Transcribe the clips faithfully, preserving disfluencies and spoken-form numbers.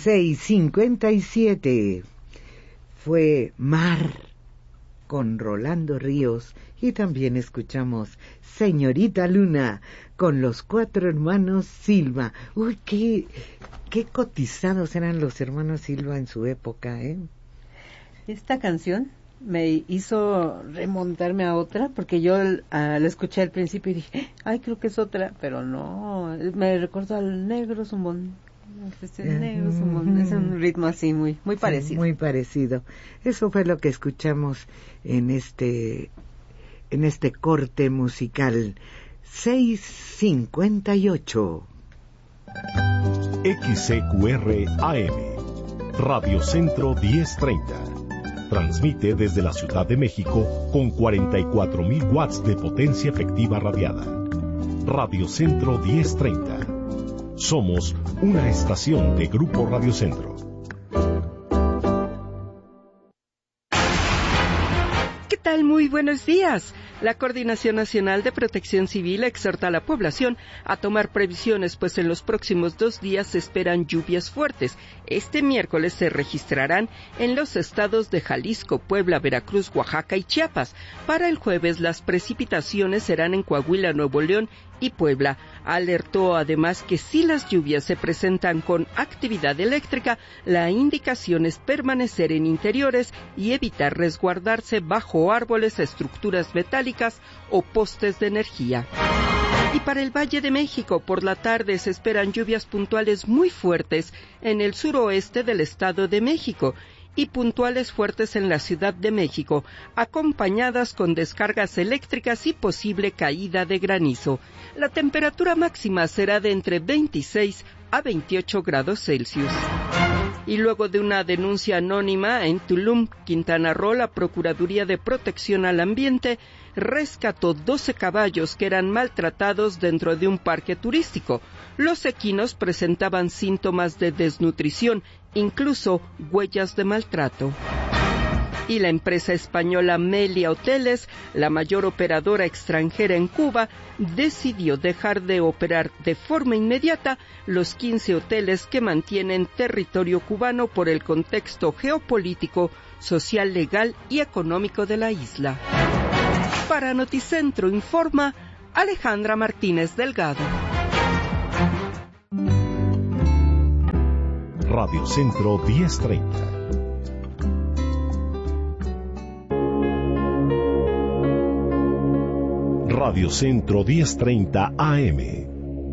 seis cincuenta y siete. Fue Mar con Rolando Ríos, y también escuchamos Señorita Luna con los cuatro hermanos Silva. Uy, qué, qué cotizados eran los hermanos Silva en su época, ¿eh? Esta canción me hizo remontarme a otra, porque yo uh, la escuché al principio y dije, ay, creo que es otra, pero no, me recordó al Negro Zumbón. Este negro, es, un, es un ritmo así muy muy parecido. Sí, muy parecido. Eso fue lo que escuchamos en este en este corte musical. seis cincuenta y ocho. X C Q R A M Radio Centro diez treinta. Transmite desde la Ciudad de México con cuarenta y cuatro mil watts de potencia efectiva radiada. Radio Centro diez treinta. Somos una estación de Grupo Radio Centro. ¿Qué tal? Muy buenos días. La Coordinación Nacional de Protección Civil exhorta a la población a tomar previsiones, pues en los próximos dos días se esperan lluvias fuertes. Este miércoles se registrarán en los estados de Jalisco, Puebla, Veracruz, Oaxaca y Chiapas. Para el jueves, las precipitaciones serán en Coahuila, Nuevo León y Puebla. Alertó además que si las lluvias se presentan con actividad eléctrica, la indicación es permanecer en interiores y evitar resguardarse bajo árboles, estructuras metálicas o postes de energía. Y para el Valle de México, por la tarde se esperan lluvias puntuales muy fuertes en el suroeste del Estado de México y puntuales fuertes en la Ciudad de México, acompañadas con descargas eléctricas y posible caída de granizo. La temperatura máxima será de entre veintiséis a veintiocho grados Celsius. Y luego de una denuncia anónima en Tulum, Quintana Roo, la Procuraduría de Protección al Ambiente rescató doce caballos que eran maltratados dentro de un parque turístico. Los equinos presentaban síntomas de desnutrición, incluso huellas de maltrato. Y la empresa española Melia Hoteles, la mayor operadora extranjera en Cuba, decidió dejar de operar de forma inmediata los quince hoteles que mantienen territorio cubano por el contexto geopolítico, social, legal y económico de la isla. Para Noticentro informa Alejandra Martínez Delgado. Radio Centro diez treinta. Radio Centro diez treinta A M.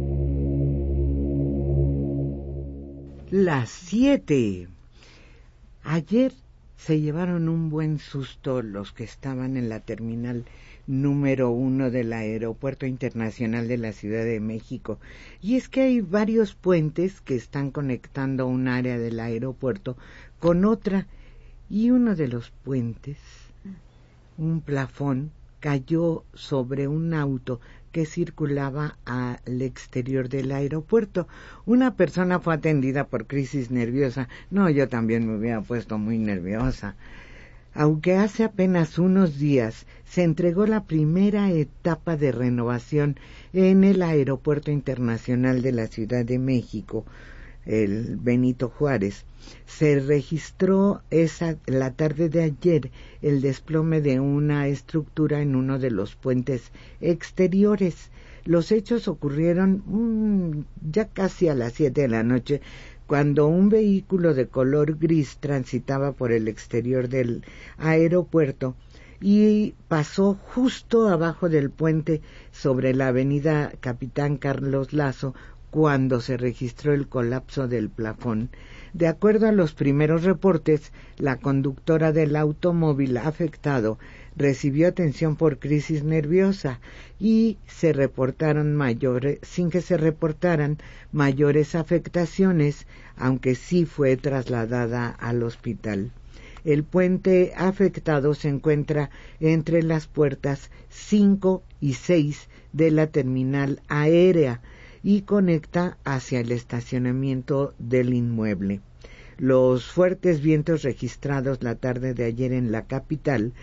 Las siete. Ayer se llevaron un buen susto los que estaban en la terminal número uno del Aeropuerto Internacional de la Ciudad de México. Y es que hay varios puentes que están conectando un área del aeropuerto con otra, y uno de los puentes, un plafón, cayó sobre un auto que circulaba al exterior del aeropuerto. Una persona fue atendida por crisis nerviosa. No, yo también me hubiera puesto muy nerviosa. Aunque hace apenas unos días se entregó la primera etapa de renovación en el Aeropuerto Internacional de la Ciudad de México, el Benito Juárez, se registró esa la tarde de ayer el desplome de una estructura en uno de los puentes exteriores. Los hechos ocurrieron mmm, ya casi a las siete de la noche, cuando un vehículo de color gris transitaba por el exterior del aeropuerto y pasó justo abajo del puente sobre la avenida Capitán Carlos Lazo, cuando se registró el colapso del plafón. De acuerdo a los primeros reportes, la conductora del automóvil afectado recibió atención por crisis nerviosa y se reportaron mayores, sin que se reportaran mayores afectaciones, aunque sí fue trasladada al hospital. El puente afectado se encuentra entre las puertas cinco y seis de la terminal aérea y conecta hacia el estacionamiento del inmueble. Los fuertes vientos registrados la tarde de ayer en la capital,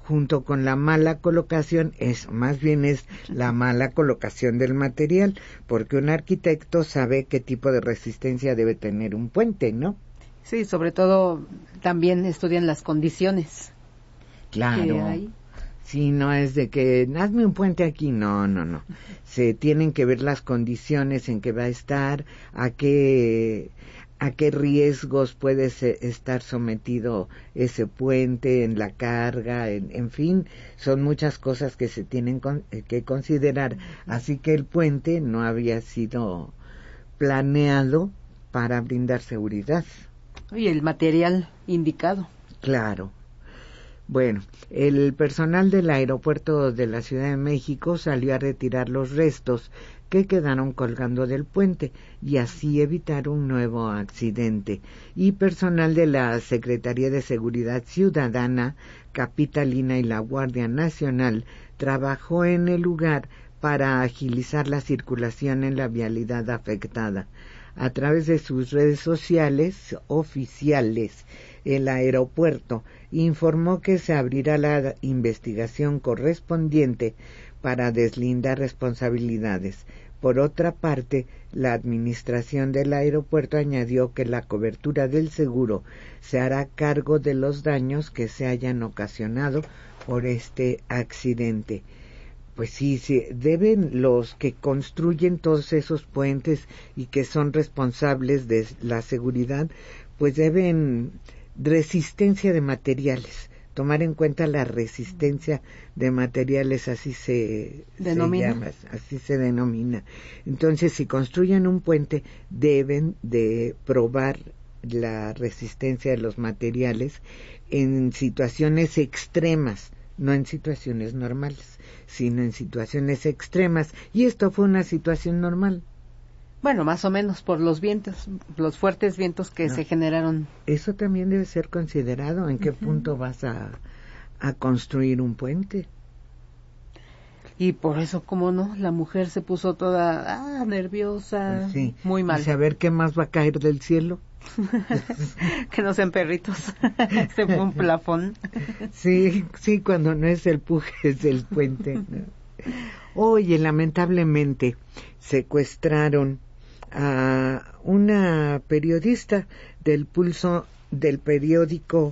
junto con la mala colocación, es más bien es la mala colocación del material, porque un arquitecto sabe qué tipo de resistencia debe tener un puente, ¿no? Sí, sobre todo también estudian las condiciones. Claro. Que hay. Sí, no es de que hazme un puente aquí, no, no, no. Se tienen que ver las condiciones en que va a estar, a qué a qué riesgos puede estar sometido ese puente en la carga, en, en fin, son muchas cosas que se tienen con, que considerar. Así que el puente no había sido planeado para brindar seguridad. Y el material indicado. Claro. Bueno, el personal del aeropuerto de la Ciudad de México salió a retirar los restos que quedaron colgando del puente y así evitar un nuevo accidente. Y personal de la Secretaría de Seguridad Ciudadana, Capitalina y la Guardia Nacional trabajó en el lugar para agilizar la circulación en la vialidad afectada. A través de sus redes sociales oficiales, el aeropuerto informó que se abrirá la investigación correspondiente para deslindar responsabilidades. Por otra parte, la administración del aeropuerto añadió que la cobertura del seguro se hará cargo de los daños que se hayan ocasionado por este accidente. Pues sí, sí, deben los que construyen todos esos puentes y que son responsables de la seguridad, pues deben resistencia de materiales, tomar en cuenta la resistencia de materiales, así se, ¿Denomina? se llama, así se denomina. Entonces, si construyen un puente, deben de probar la resistencia de los materiales en situaciones extremas, no en situaciones normales, sino en situaciones extremas. Y esto fue una situación normal. Bueno, más o menos por los vientos, los fuertes vientos que no. se generaron. Eso también debe ser considerado. ¿En qué uh-huh. punto vas a, a construir un puente? Y por eso, ¿cómo no? La mujer se puso toda ah, nerviosa, sí. muy mal. ¿Y saber qué más va a caer del cielo? Que no sean perritos. Se fue un plafón. Sí, sí, cuando no es el puje, es el puente, ¿no? Oye, lamentablemente secuestraron a una periodista del pulso del periódico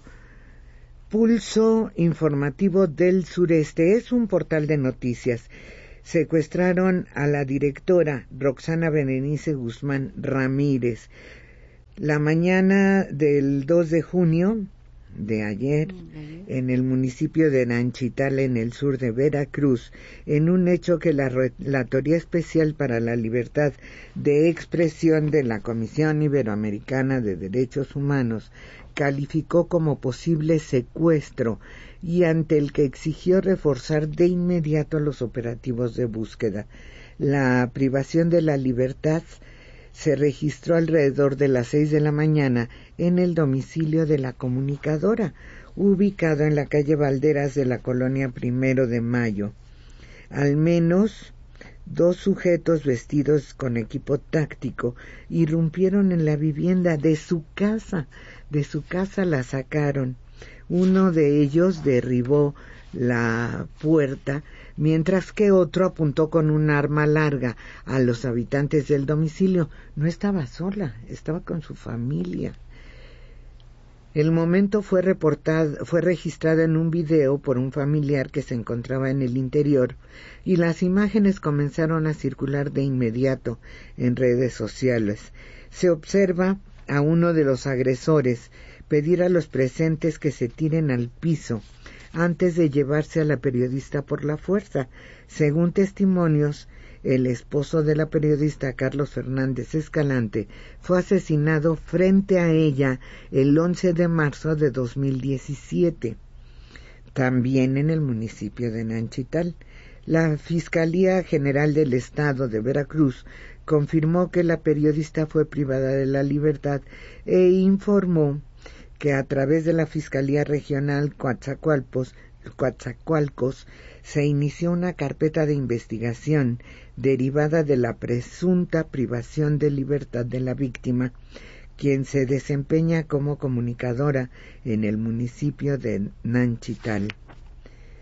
Pulso Informativo del Sureste. Es un portal de noticias. Secuestraron a la directora Roxana Berenice Guzmán Ramírez. La mañana del dos de junio de ayer, en el municipio de Nanchital, en el sur de Veracruz, en un hecho que la Relatoría Especial para la Libertad de Expresión de la Comisión Iberoamericana de Derechos Humanos calificó como posible secuestro y ante el que exigió reforzar de inmediato los operativos de búsqueda. La privación de la libertad se registró alrededor de las seis de la mañana en el domicilio de la comunicadora, ubicado en la calle Valderas de la colonia Primero de Mayo. Al menos dos sujetos vestidos con equipo táctico irrumpieron en la vivienda de su casa. De su casa la sacaron. Uno de ellos derribó la puerta, mientras que otro apuntó con un arma larga a los habitantes del domicilio. No estaba sola, estaba con su familia. El momento fue reportado, fue registrado en un video por un familiar que se encontraba en el interior y las imágenes comenzaron a circular de inmediato en redes sociales. Se observa a uno de los agresores pedir a los presentes que se tiren al piso antes de llevarse a la periodista por la fuerza. Según testimonios, el esposo de la periodista, Carlos Fernández Escalante, fue asesinado frente a ella el once de marzo de dos mil diecisiete, también en el municipio de Nanchital. La Fiscalía General del Estado de Veracruz confirmó que la periodista fue privada de la libertad e informó que a través de la Fiscalía Regional Coatzacoalcos, Coatzacoalcos se inició una carpeta de investigación derivada de la presunta privación de libertad de la víctima, quien se desempeña como comunicadora en el municipio de Nanchital.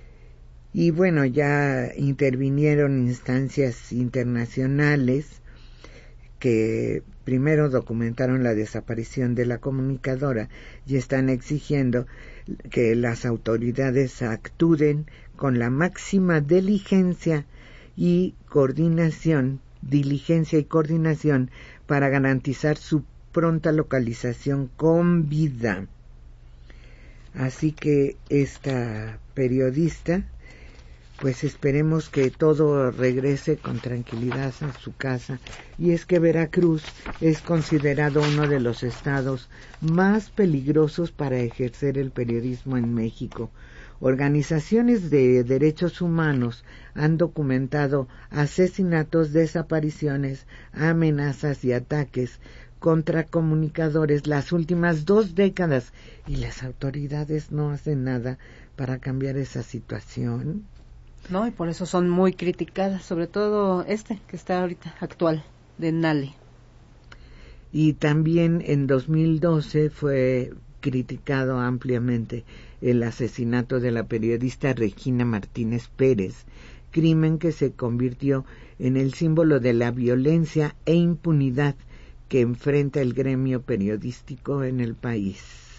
Y bueno, ya intervinieron instancias internacionales que primero documentaron la desaparición de la comunicadora y están exigiendo que las autoridades actúen con la máxima diligencia y coordinación, diligencia y coordinación para garantizar su pronta localización con vida. Así que esta periodista, pues esperemos que todo regrese con tranquilidad a su casa. Y es que Veracruz es considerado uno de los estados más peligrosos para ejercer el periodismo en México. Organizaciones de derechos humanos han documentado asesinatos, desapariciones, amenazas y ataques contra comunicadores las últimas dos décadas, y las autoridades no hacen nada para cambiar esa situación. No, y por eso son muy criticadas, sobre todo este que está ahorita actual, de Nale. Y también en dos mil doce fue criticado ampliamente el asesinato de la periodista Regina Martínez Pérez, crimen que se convirtió en el símbolo de la violencia e impunidad que enfrenta el gremio periodístico en el país.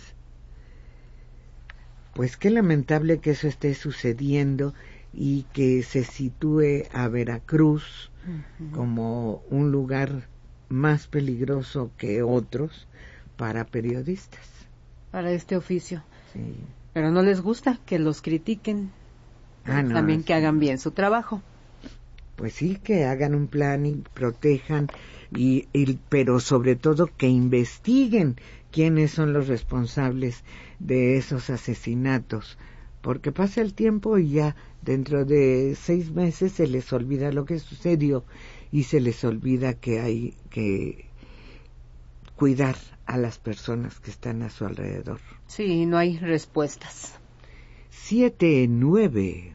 Pues qué lamentable que eso esté sucediendo y que se sitúe a Veracruz uh-huh. como un lugar más peligroso que otros para periodistas. Para este oficio. Sí. Pero no les gusta que los critiquen, ah, no, también que sí. hagan bien su trabajo. Pues sí, que hagan un plan y protejan, y, y pero sobre todo que investiguen quiénes son los responsables de esos asesinatos, porque pasa el tiempo y ya dentro de seis meses se les olvida lo que sucedió y se les olvida que hay que cuidar a las personas que están a su alrededor. Sí, no hay respuestas. Siete, nueve.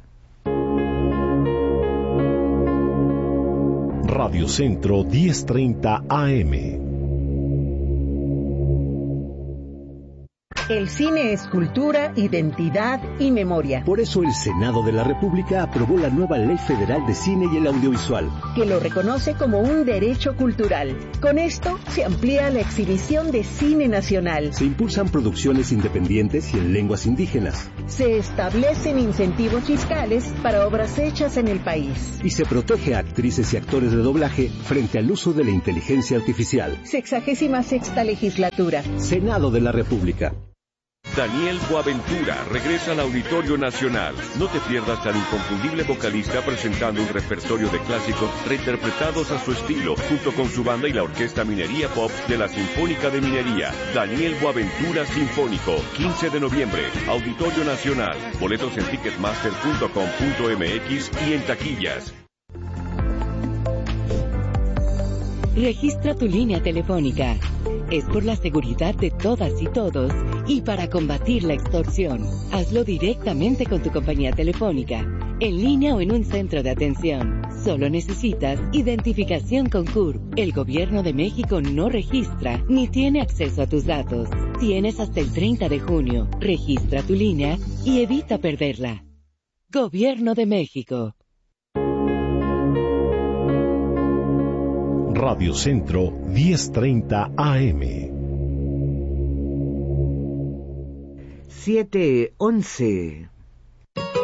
Radio Centro diez treinta A M. El cine es cultura, identidad y memoria. Por eso el Senado de la República aprobó la nueva Ley Federal de Cine y el Audiovisual, que lo reconoce como un derecho cultural. Con esto se amplía la exhibición de cine nacional. Se impulsan producciones independientes y en lenguas indígenas. Se establecen incentivos fiscales para obras hechas en el país. Y se protege a actrices y actores de doblaje frente al uso de la inteligencia artificial. Sexagésima sexta legislatura. Senado de la República. Daniel Boaventura regresa al Auditorio Nacional. No te pierdas al inconfundible vocalista presentando un repertorio de clásicos reinterpretados a su estilo, junto con su banda y la Orquesta Minería Pop de la Sinfónica de Minería. Daniel Boaventura Sinfónico, quince de noviembre, Auditorio Nacional. Boletos en ticketmaster punto com punto m x y en taquillas. Registra tu línea telefónica. Es por la seguridad de todas y todos y para combatir la extorsión. Hazlo directamente con tu compañía telefónica, en línea o en un centro de atención. Solo necesitas identificación con C U R P. El Gobierno de México no registra ni tiene acceso a tus datos. Tienes hasta el treinta de junio. Registra tu línea y evita perderla. Gobierno de México. Radio Centro diez treinta A M. siete once.